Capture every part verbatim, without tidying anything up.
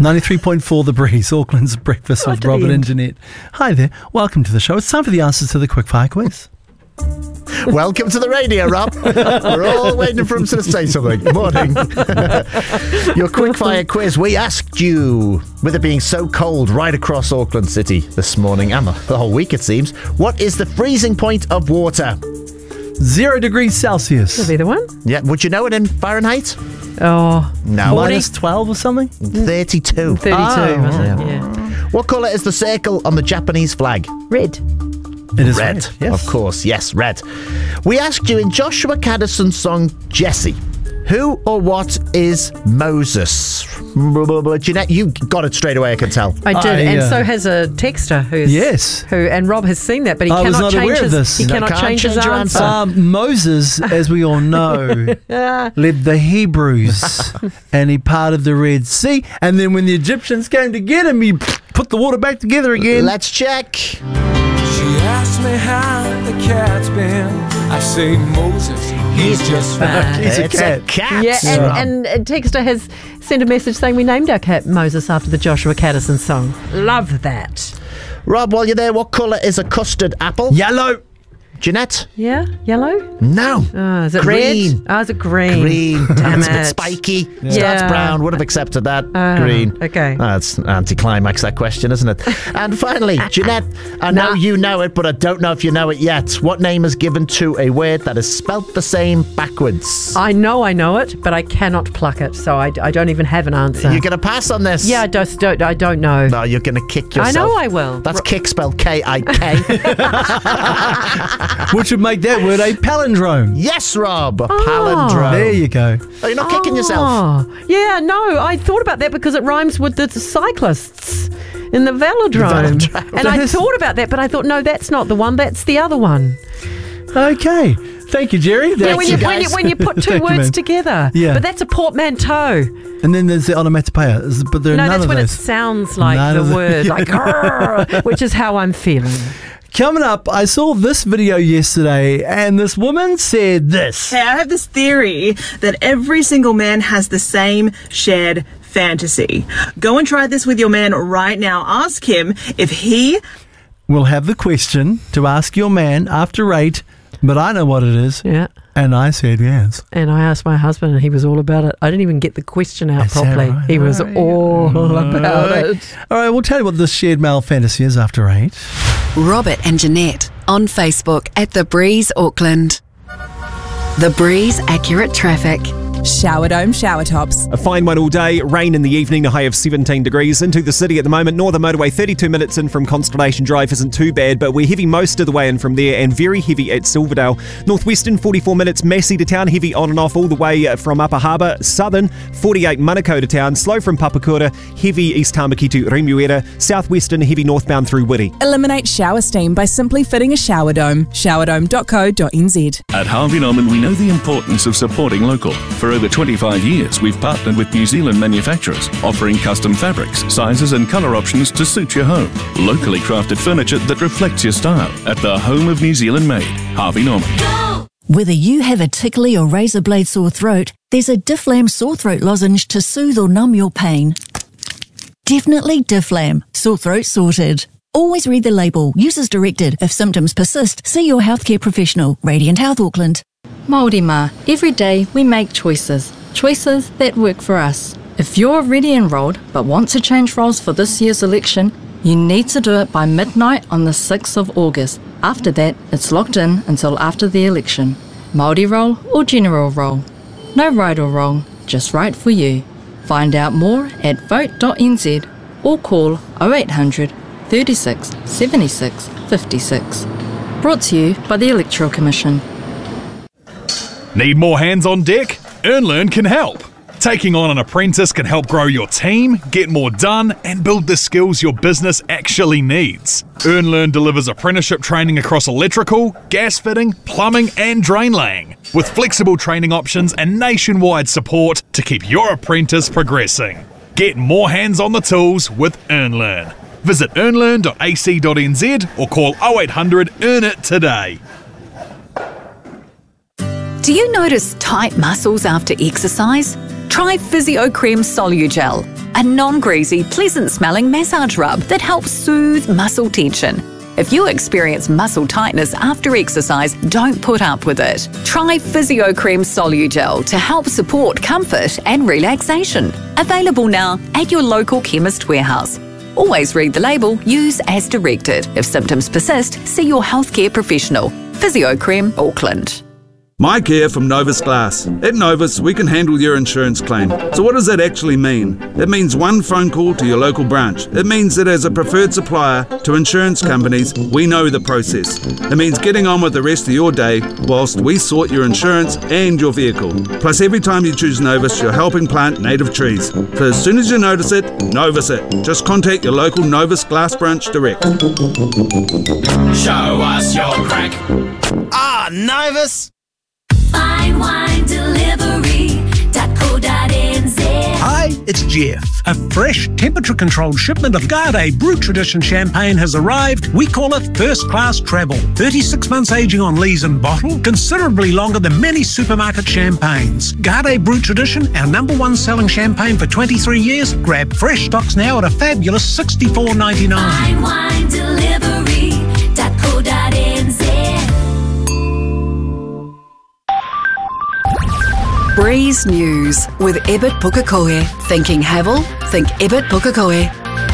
ninety-three point four The Breeze, Auckland's breakfast with Robert and Jeanette. Hi there, welcome to the show. It's time for the answers to the quickfire quiz. Welcome to the radio, Rob. We're all waiting for him to say something. Morning. Your quickfire quiz. We asked you, with it being so cold right across Auckland City this morning, and the whole week it seems, what is the freezing point of water? Zero degrees Celsius. That'll be the one. Yeah, would you know it in Fahrenheit? Oh, no. Minus twelve or something? thirty-two. thirty-two, Oh, was it? yeah. Yeah. What colour is the circle on the Japanese flag? Red. It is Red, red, yes. of course, yes, red. We asked you in Joshua Caddison's song, Jessie, who or what is Moses? Jeanette, you got it straight away, I can tell. I did, I, and uh, so has a texter who's Yes. who, and Rob has seen that, but he I was cannot not change aware of his. this. He No, cannot can't change his change your answer. answer. Um, Moses, as we all know, led the Hebrews and he parted the Red Sea. And then when the Egyptians came to get him, he put the water back together again. Let's check. She asked me how the cat's been. I say, Moses, he's just fine. He's a It's cat. a cat. Yeah, and, and uh, texter has sent a message saying we named our cat Moses after the Joshua Caddison song. Love that. Rob, while you're there, what colour is a custard apple? Yellow. Jeanette? Yeah, yellow. No. Oh, is it Green. red? Oh, is it green? Green. Damn It's a bit it. spiky. Yeah. Starts brown. Would have accepted that. Oh, Green. okay. That's an anticlimax, that question, isn't it? And finally, Jeanette, I know Nah. you know it, but I don't know if you know it yet. What name is given to a word that is spelt the same backwards? I know I know it, but I cannot pluck it, so I, I don't even have an answer. You're going to pass on this? yeah, I just don't. I don't know. No, you're going to kick yourself. I know I will. That's kick spelled K I K. Which would make that word a palindrome. Yes, Rob. A Oh. palindrome. There you go. Oh, you're not kicking yourself. Oh, yeah, no, I thought about that because it rhymes with the cyclists in the velodrome. velodrome. And I That is- thought about that, but I thought, no, that's not the one, that's the other one. Okay. Thank you, Jerry. Yeah, That's when you, it. when, you, when you put two Thank you, words man. together. Yeah. But that's a portmanteau. And then there's the onomatopoeia. Is- But there are No, none that's of when those. it sounds like None the of the- word, Yeah. like, "Grrr," which is how I'm feeling. Coming up, I saw this video yesterday, and this woman said this. Hey, I have this theory that every single man has the same shared fantasy. Go and try this with your man right now. Ask him if he We'll have the question to ask your man after eight, but I know what it is. Yeah. And I said yes. And I asked my husband, and he was all about it. I didn't even get the question out Is that properly. right? He was all about it. All right, we'll tell you what this shared male fantasy is after eight. Robert and Jeanette on Facebook at The Breeze Auckland. The Breeze Accurate Traffic. Shower dome, shower tops. A fine one all day, rain in the evening, a high of seventeen degrees. Into the city at the moment, Northern Motorway thirty-two minutes in from Constellation Drive isn't too bad, but we're heavy most of the way in from there and very heavy at Silverdale. Northwestern forty-four minutes, Massey to town, heavy on and off all the way from Upper Harbour. Southern forty-eight, Manukau to town, slow from Papakura, heavy East Tamaki to Remuera. Southwestern, heavy northbound through Wiri. Eliminate shower steam by simply fitting a shower dome. shower dome dot co dot n z. At Harvey Norman, we know the importance of supporting local. For over twenty-five years, we've partnered with New Zealand manufacturers, offering custom fabrics, sizes and colour options to suit your home. Locally crafted furniture that reflects your style. At the home of New Zealand made, Harvey Norman. Whether you have a tickly or razor blade sore throat, there's a Difflam sore throat lozenge to soothe or numb your pain. Definitely Difflam. Sore throat sorted. Always read the label. Use as directed. If symptoms persist, see your healthcare professional. Radiant Health Auckland. Māori mā, every day we make choices. Choices that work for us. If you're already enrolled but want to change roles for this year's election, you need to do it by midnight on the sixth of August. After that, it's locked in until after the election. Māori role or general role. No right or wrong, just right for you. Find out more at vote dot n z or call oh eight hundred, thirty-six, seventy-six, fifty-six. Brought to you by the Electoral Commission. Need more hands on deck? EarnLearn can help. Taking on an apprentice can help grow your team, get more done, and build the skills your business actually needs. EarnLearn delivers apprenticeship training across electrical, gas fitting, plumbing, and drain laying, with flexible training options and nationwide support to keep your apprentice progressing. Get more hands on the tools with EarnLearn. Visit earn learn dot a c dot n z or call oh eight hundred earn it today. Do you notice tight muscles after exercise? Try Physio Creme Solugel. a non-greasy, pleasant-smelling massage rub that helps soothe muscle tension. If you experience muscle tightness after exercise, don't put up with it. Try PhysioCreme Solugel to help support comfort and relaxation. Available now at your local chemist warehouse. Always read the label, use as directed. If symptoms persist, see your healthcare professional. PhysioCreme Auckland. Mike here from Novus Glass. At Novus, we can handle your insurance claim. So what does that actually mean? It means one phone call to your local branch. It means that as a preferred supplier to insurance companies, we know the process. It means getting on with the rest of your day whilst we sort your insurance and your vehicle. Plus, every time you choose Novus, you're helping plant native trees. So as soon as you notice it, Novus it. Just contact your local Novus Glass branch direct. Show us your crack. Ah, Novus! Fine wine delivery dot co dot n z. Hi, it's Jeff. A fresh, temperature-controlled shipment of Garde Brut Tradition champagne has arrived. We call it first-class travel. thirty-six months aging on lees and bottle, considerably longer than many supermarket champagnes. Garde Brut Tradition, our number one selling champagne for twenty-three years. Grab fresh stocks now at a fabulous sixty-four ninety-nine. Fine wine delivery dot co dot n z. Breeze News with Ebert Pukekohe. Thinking Havel? Think Ebert Pukekohe.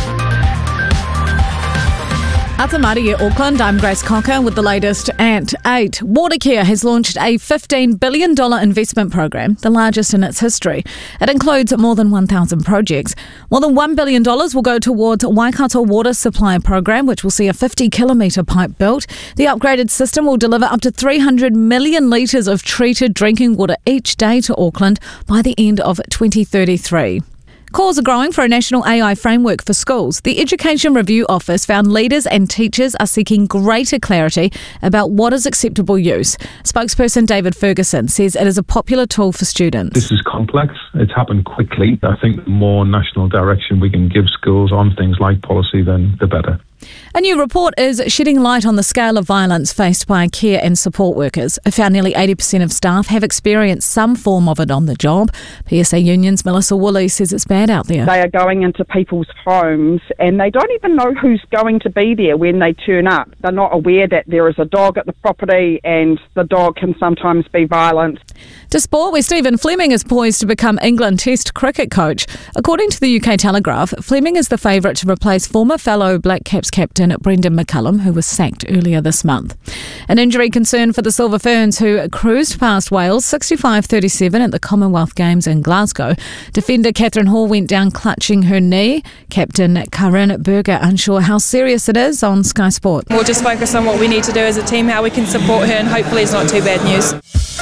Ata Maria, Auckland, I'm Grace Cocker with the latest at eight. Watercare has launched a fifteen billion dollars investment program, the largest in its history. It includes more than one thousand projects. More than one billion dollars will go towards Waikato Water Supply Program, which will see a fifty kilometre pipe built. The upgraded system will deliver up to three hundred million litres of treated drinking water each day to Auckland by the end of twenty thirty-three. Calls are growing for a national A I framework for schools. The Education Review Office found leaders and teachers are seeking greater clarity about what is acceptable use. Spokesperson David Ferguson says it is a popular tool for students. This is complex. It's happened quickly. I think the more national direction we can give schools on things like policy, then the better. A new report is shedding light on the scale of violence faced by care and support workers. It found nearly eighty percent of staff have experienced some form of it on the job. P S A Union's Melissa Woolley says it's bad out there. They are going into people's homes and they don't even know who's going to be there when they turn up. They're not aware that there is a dog at the property and the dog can sometimes be violent. To sport, where Stephen Fleming is poised to become England Test cricket coach. According to the U K Telegraph, Fleming is the favourite to replace former fellow Black Caps captain Brendan McCullum, who was sacked earlier this month. An injury concern for the Silver Ferns, who cruised past Wales sixty-five thirty-seven at the Commonwealth Games in Glasgow. Defender Catherine Hall went down clutching her knee. Captain Karen Berger unsure how serious it is on Sky Sport. We'll just focus on what we need to do as a team, how we can support her, and hopefully it's not too bad news.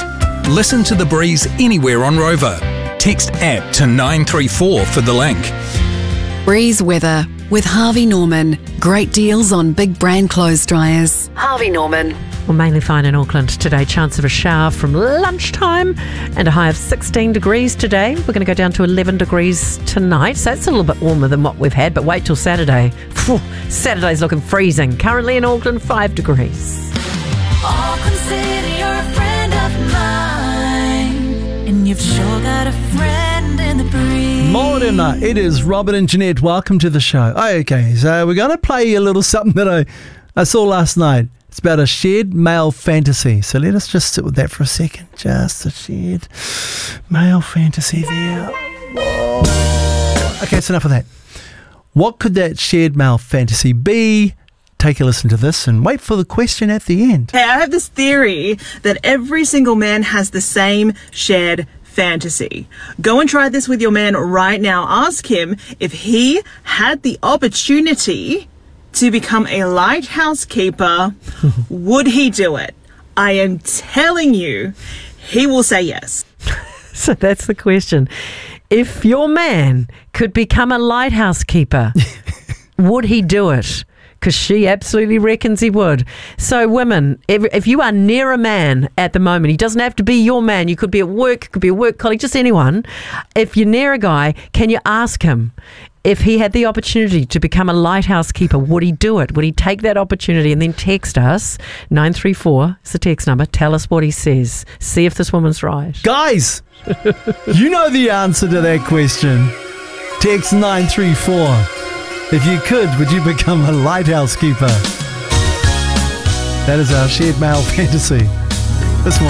Listen to The Breeze anywhere on Rover. Text app to nine three four for the link. Breeze weather with Harvey Norman. Great deals on big brand clothes dryers. Harvey Norman. Well, mainly fine in Auckland today. Chance of a shower from lunchtime and a high of sixteen degrees today. We're going to go down to eleven degrees tonight, so it's a little bit warmer than what we've had, but wait till Saturday. Phew, Saturday's looking freezing. Currently in Auckland, five degrees. Auckland City, you're a friend of mine, and you've sure got a friend in the breeze. Morena, it is Robert and Jeanette. Welcome to the show. Okay, so we're going to play a little something that I, I saw last night. It's about a shared male fantasy. So let us just sit with that for a second. Just a shared male fantasy there. Whoa. Okay, it's enough of that. What could that shared male fantasy be? Take a listen to this and wait for the question at the end. Hey, I have this theory that every single man has the same shared fantasy. Go and try this with your man right now. Ask him if he had the opportunity to become a lighthouse keeper, would he do it? I am telling you, he will say yes. So that's the question. If your man could become a lighthouse keeper, would he do it? Because she absolutely reckons he would. So women, if, if you are near a man at the moment, he doesn't have to be your man. You could be at work, could be a work colleague, just anyone. If you're near a guy, can you ask him if he had the opportunity to become a lighthouse keeper, would he do it? Would he take that opportunity? And then text us, nine three four, it's the text number. Tell us what he says. See if this woman's right. Guys, you know the answer to that question. Text nine three four. If you could, would you become a lighthouse keeper? That is our shared male fantasy. This one.